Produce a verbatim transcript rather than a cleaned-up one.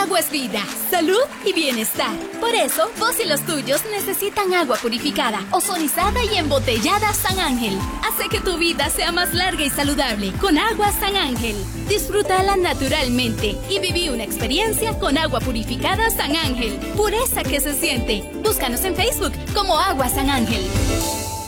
Agua es vida, salud y bienestar. Por eso, vos y los tuyos necesitan agua purificada, ozonizada y embotellada San Ángel. Hace que tu vida sea más larga y saludable con agua San Ángel. Disfrútala naturalmente y viví una experiencia con agua purificada San Ángel. Pureza que se siente. Búscanos en Facebook como Agua San Ángel.